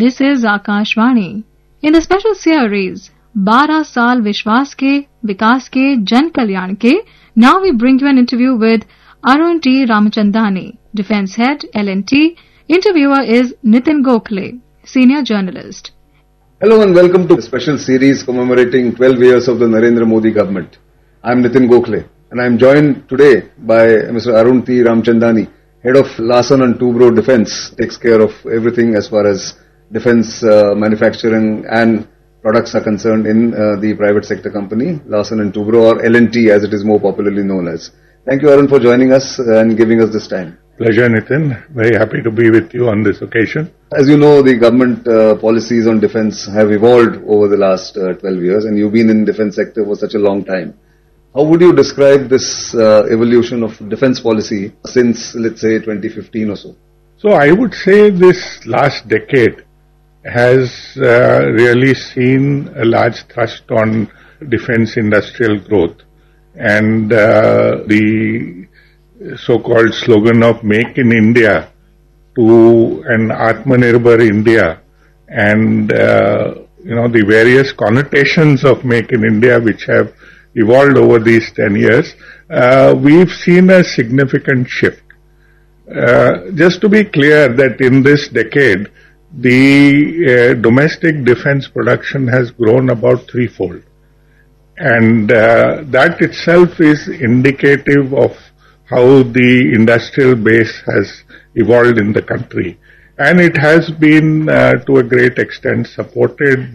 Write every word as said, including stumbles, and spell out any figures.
This is Akashvani. In the special series, बारह साल विश्वास के, विकास के, जन कल्याण के, now we bring you an interview with Arun T. Ramachandani, Defence Head, L and T. Interviewer is Nitin Gokhale, Senior Journalist. Hello and welcome to a special series commemorating twelve years of the Narendra Modi government. I am Nitin Gokhale and I am joined today by Mister Arun T. Ramachandani, Head of Larsen and Toubro Defence, takes care of everything as far as defence uh, manufacturing and products are concerned in uh, the private sector company, Larsen and Toubro, or L and T as it is more popularly known as. Thank you, Arun, for joining us and giving us this time. Pleasure, Nitin. Very happy to be with you on this occasion. As you know, the government uh, policies on defence have evolved over the last uh, twelve years, and you've been in the defence sector for such a long time. How would you describe this uh, evolution of defence policy since, let's say, twenty fifteen or so? So I would say this last decade has uh, really seen a large thrust on defence industrial growth, and uh, the so-called slogan of Make in India to an Atmanirbhar India, and uh, you know the various connotations of Make in India which have evolved over these ten years, uh, we've seen a significant shift. Uh, just to be clear that in this decade, the uh, domestic defense production has grown about threefold. And uh, that itself is indicative of how the industrial base has evolved in the country. And it has been uh, to a great extent supported